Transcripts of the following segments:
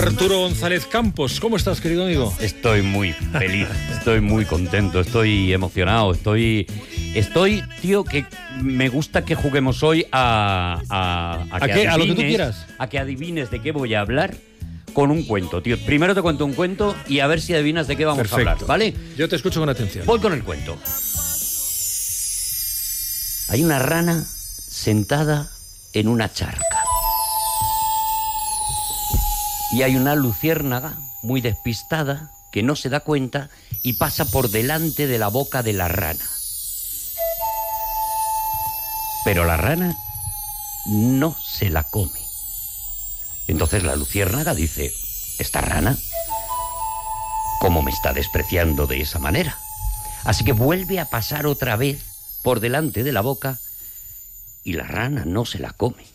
Arturo González Campos. ¿Cómo estás, querido amigo? Estoy muy feliz, estoy muy contento, estoy emocionado, estoy, tío, que me gusta que juguemos hoy a qué? ¿A lo que tú quieras? A que adivines de qué voy a hablar con un cuento, tío. Primero te cuento un cuento y a ver si adivinas de qué vamos a hablar, ¿vale? Yo te escucho con atención. Voy con el cuento. Hay una rana sentada en una charca. Y hay una luciérnaga muy despistada que no se da cuenta y pasa por delante de la boca de la rana. Pero la rana no se la come. Entonces la luciérnaga dice: esta rana, ¿cómo me está despreciando de esa manera? Así que vuelve a pasar otra vez por delante de la boca y la rana no se la come.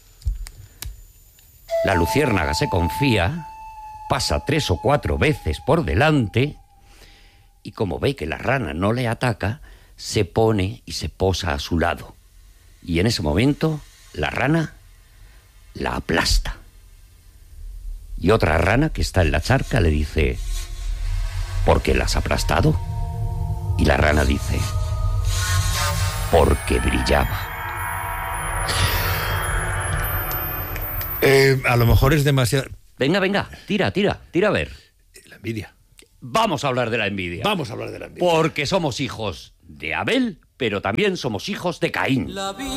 La luciérnaga se confía, pasa 3 o 4 veces por delante y como ve que la rana no le ataca, se pone y se posa a su lado. Y en ese momento la rana la aplasta. Y otra rana que está en la charca le dice: ¿por qué la has aplastado? Y la rana dice: porque brillaba. A lo mejor es demasiado... Venga, tira a ver. La envidia. Vamos a hablar de la envidia. Vamos a hablar de la envidia. Porque somos hijos de Abel, pero también somos hijos de Caín.